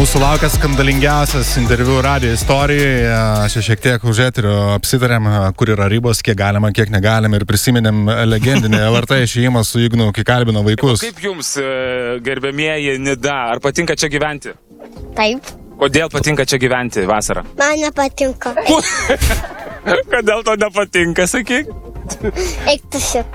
Mūsų laukia skandalingiausias interviu radijo istorijoje. Čia šiek tiek už eterio apsitarėm, kur yra ribos, kiek galima, kiek negalima ir prisiminėm legendinį LRT išėjimą su Ignu, kai kalbino vaikus. Kaip jums, gerbėmieji Nida, ar patinka čia gyventi? Taip. Kodėl patinka čia gyventi vasarą? Man nepatinka. Kodėl to nepatinka, sakyk? Eik tu šik.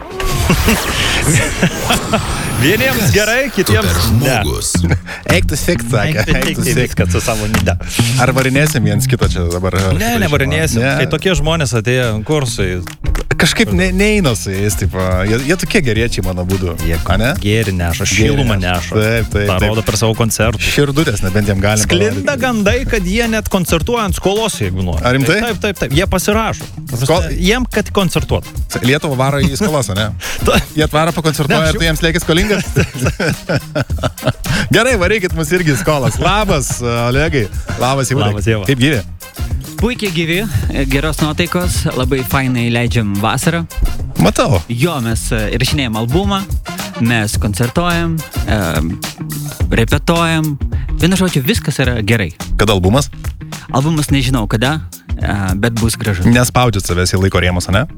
Vieniems gerai, kitiems ne. Eik tu sikt, sakė. Eik tu sikt, kad su savo Nida. Ar varinėsim viens kitą čia dabar? Ne, nevarinėsim. Ne. Kai tokie žmonės atėjo kursui. Kažkaip neina su jais, taip. Jie tokie geriečiai, mano būdu. Jie gėri neša, šilumą neša. Taip. Parodo per savo koncertų. Širdutės, nebent jiem galima. Sklinda gandai, kad jie net koncertuojant skolos, jeigu nori. Ar rimtai? Taip. Jie pasirašo. Jiem, kad koncertuotų. Lietuvą varo į skolas, ne? Jie atvaro pakoncertuoja ir tu jiems lieki skolingas? Gerai, varykit mus irgi skolas. Labas, Olegai. Labas, Ivarai. Labas, Ieva. Kaip gyvi? Puikiai gyvi, geros nuotaikos, labai fainai leidžiam vasarą. Matau. Jo, mes įrašinėjam albumą, mes koncertuojam, repetuojam. Vienu žodžiu, viskas yra gerai. Kada albumas? Albumas nežinau kada, bet bus gražu. Nespaudžiat savęs į laiko rėmus, ne?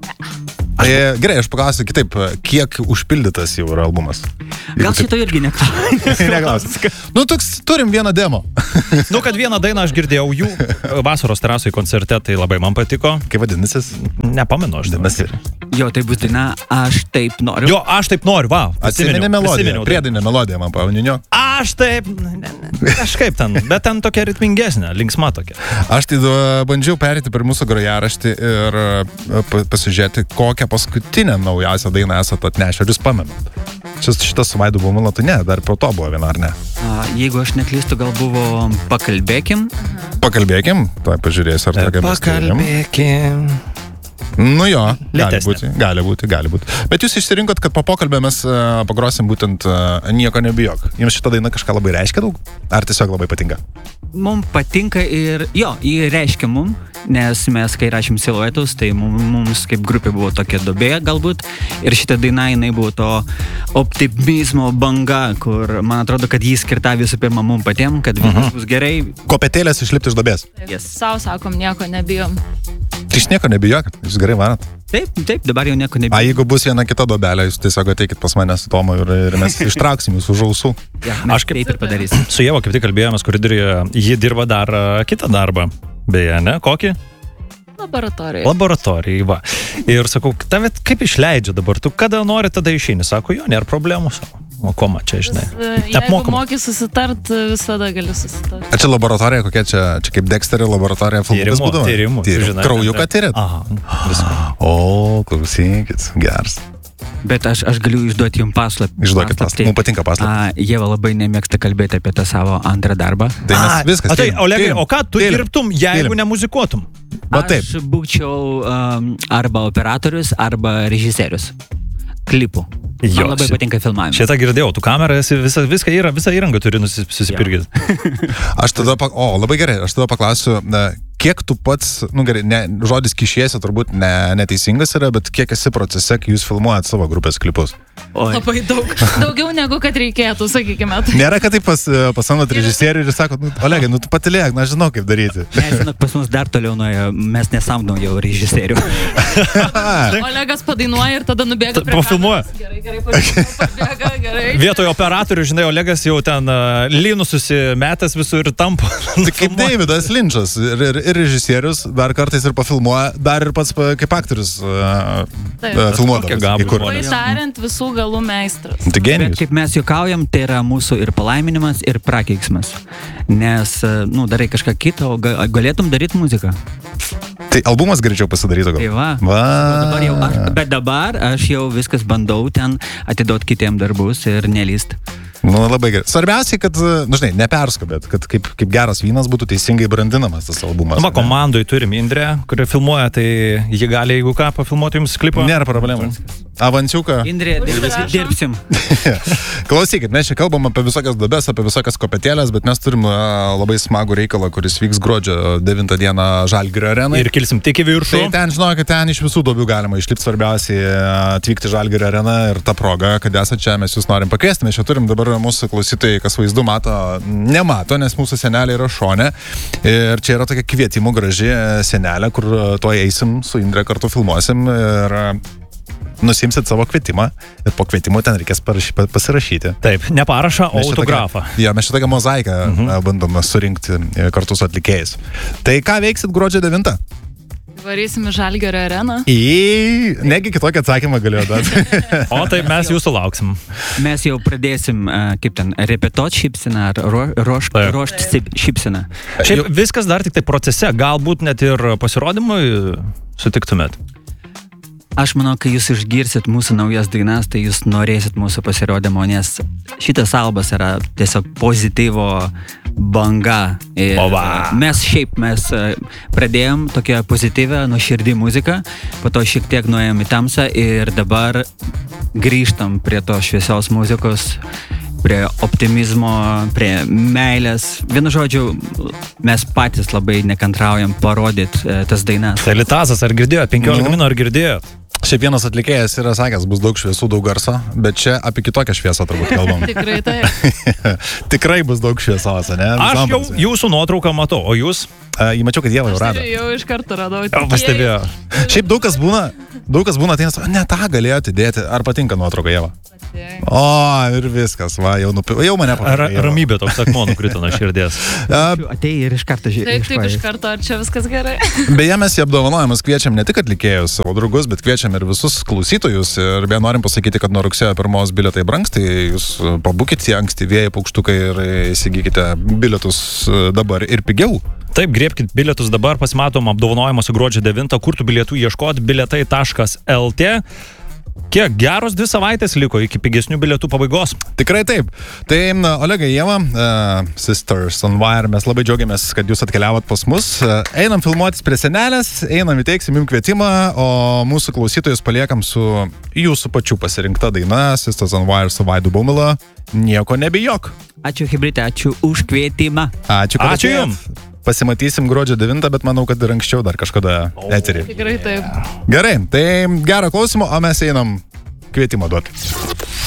Gerai, aš paklausiu kitaip, kiek užpildytas jau yra albumas? Gal šito irgi neklausit. Nu, toks, turim vieną demo. Nu, kad vieną dainą aš girdėjau jų vasaros terasoj koncerte, tai labai man patiko. Kaip vadinasis? Nepamenu aš. Jo, tai bus daina Aš taip noriu. Jo, Aš taip noriu, va. Atsiminė melodiją, priedinė melodija man pavadinio. Aš taip, kažkaip ten, bet ten tokia ritmingesnė, linksma tokia. Aš tai bandžiau perėti per mūsų grojaraštį ir pasižiūrėti, kokią paskutinę naujausią dainą esate atnešę. Ar jūs pamenat? Šitas su Vaidu Bumila, tai ne, dar po to buvo viena, ar ne? Jeigu aš neklystu, gal buvo Pakalbėkim. Pakalbėkim, tai pažiūrėsiu, ar tokia mes turim. Pakalbėkim. Nu jo, gali būti. Bet jūs išsirinkot, kad po pokalbio mes pagrosim būtent Nieko nebijok. Jums šita daina kažką labai reiškia daug? Ar tiesiog labai patinka? Mums patinka ir, jo, jį reiškia mum, nes mes, kai rašėm Siluetus, tai mums kaip grupė buvo tokia duobė galbūt. Ir šita daina, jinai buvo to optimizmo banga, kur man atrodo, kad jį skirta visų pirma mum patiem, kad viskas bus gerai. Kopetėlės išlipti iš duobės. Yes. Sau sakom, nieko nebijom. Tai iš nieko nebijokit, jūs gerai varat. Taip, dabar jau nieko nebijom. Jeigu bus viena kita duobelė, jūs tiesiog ateikit pas mane su Tomu ir mes ištrauksim jūs už ausų. Ja, aš kaip taip ir padarysim. Su Ieva kaip tik kalbėjomės koridoriuje, ji dirba dar kitą darbą. Beje, ne? Kokį? Laboratorijai, va. Ir sakau, tave kaip išleidžia dabar? Tu kada nori, tada išeini. Sako, jo, nėra problemų. O ko man čia, žinai? Jeigu moki susitart, visada gali susitart. A čia laboratorija kokia? Čia kaip Dexterio laboratorija filmukas būdavo? Tyrimų. Kraujuką tyrit? Aha. O, klausykit, geras. Bet aš galiu išduoti jums paslaptį. Išduokit paslaptį. Mums patinka paslaptį. Ieva labai nemėgsta kalbėti apie tą savo antrą darbą. Tai mes viskas. Tai, Olegai, o ką tu dirbtum, jeigu nemuzikuotum? Aš būčiau arba operatorius, arba režisierius klipų. Man labai patinka filmavimas. Šitą girdėjau, tu kamerą esi, visą įrangą turi susipirkti. Aš tada, labai gerai, aš tada paklausiu, kiek tu pats, gerai, žodis kišiesi turbūt neteisingas yra, bet kiek esi procese, kai jūs filmuojat savo grupės klipus? Labai daug. Daugiau negu kad reikėtų, sakykime. Nėra, kad taip pasamdot režisierių ir sakot, Olegai, tu patylėk, aš žinau, kaip daryti. Žinok, pas mus dar toliau nuėjo, mes nesamdom jau režisierių. Olegas padainuoja ir tada nubėga prie kameros. Gerai. Vietoj operatorių, žinai, Olegas jau ten lynus susimetęs visur ir tampo. Tai kaip Davidas Linčas ir režisierius, dar kartais ir pafilmuoja, dar ir pats kaip aktorius filmuodamas. Tariant, visų galų meistras. Tai genijus. Bet kaip mes juokaujam, tai yra mūsų ir palaiminimas, ir prakeiksmas. Nes, darai kažką kito, o galėtum daryti muziką. Tai albumas greičiau pasidarytų gal. Tai va. Bet dabar aš jau viskas bandau ten atiduoti kitiem darbus ir nelyst. Labai gerai. Svarbiausiai, kad, žinai, neperskubėt, kad kaip geras vynas būtų teisingai brandinamas tas albumas. Komandoj turim Indrę, kuri filmuoja, tai ji gali, jeigu ką, pafilmuoti jums klipą. Nėra problemų. Avanciuką. Indrė, dirbsim. Klausykit, mes čia kalbam apie visokias duobes, apie visokias kopetėlės, bet mes turim labai smagų reikalą, kuris vyks gruodžio 9 dieną Žalgirio arenai. Ir kilsim tik į viršų. Tai ten, žinokit, ten iš visų duobių galima išlipti, svarbiausiai atvykti Žalgirio areną ir tą progą, kad esate čia, mes jūs norim pakviesti. Mes čia turim dabar dabar mūsų klausytojai, kas vaizdu mato, nemato, nes mūsų senelė yra šone. Ir čia yra tokia kvietimų graži senelė, kur tuoj eisim su Indre kartu filmuosim ir nusimsit savo kvietimą ir po kvietimo ten reikės pasirašyti. Taip, ne parašą, o autografą. Mes čia tokią mozaiką bandom surinkti kartu su atlikėjais. Tai ką veiksit gruodžio 9? Varysim į Žalgirio areną. Negi kitokį atsakymą galėjo duoti. O tai mes jūsų lauksim. Mes jau pradėsim, kaip ten, repetuot šypseną ar ruošti šypseną. Šiaip viskas dar tik tai procese, galbūt net ir pasirodymui sutiktumėt. Aš manau, kai jūs išgirsit mūsų naujas dainas, tai jūs norėsit mūsų pasirodymo, nes šitas albas yra tiesiog pozityvo banga. Mes pradėjom tokią pozityvę, nuoširdį muziką, po to šiek tiek nuėjom į tamsą ir dabar grįžtam prie to šviesios muzikos, prie optimizmo, prie meilės. Vienu žodžiu, mes patys labai nekantraujam parodyti tas dainas. Tai Litazas, ar girdėjot? 15 min, ar girdėjot? Šiaip vienas atlikėjas yra sakęs, bus daug šviesų, daug garso, bet čia apie kitokią šviesą turbūt kalbam. Tikrai tai. Tikrai bus daug šviesos, ne? Aš jau jūsų nuotrauką matau, o jūs? Įmačiau, kad Ieva jau rado. Aš jau iš karto radau. Pastebėjo. Šiaip daug kas būna ateina, ne tą galėjo atidėti. Ar patinka nuotrauka, Ieva? O, ir viskas, va, jau mane pamatė. Ramybė toks akmuo nukrito nuo širdies. Atėjai ir iš karto žiūrėjai. Taip, iš karto, ar čia viskas gerai? Beje, mes į apdovanojimus kviečiam ne tik atlikėjus, savo draugus, bet kviečiam ir visus klausytojus. Ir beje, norim pasakyti, kad nuo rugsėjo 1 bilietai brangs, tai jūs pabūkit tie ankstyvieji paukštukai ir įsigykite bilietus dabar ir pigiau. Taip, griebkit bilietus dabar, pasimatom apdovanojimuose gruodžio 9, kur tų bilietų ieškoti, bilietai.lt. Kiek geros 2 savaitės liko iki pigesnių bilietų pabaigos? Tikrai taip. Tai Olegai, Ieva, Sisters on Wire, mes labai džiaugiamės, kad jūs atkeliavot pas mus. Einam filmuotis prie senelės, einam įteiksim jums kvietimą, o mūsų klausytojus paliekam su jūsų pačių pasirinkta daina Sisters on Wire su Vaidu Baumila. Nieko nebijok. Ačiū, Hebrytė, ačiū už kvietimą. Ačiū jums. Pasimatysim gruodžio 9, bet manau, kad ir anksčiau dar kažkada eterį. Tikrai taip. Gerai, tai gero klausimo, o mes einam kvietimą duoti.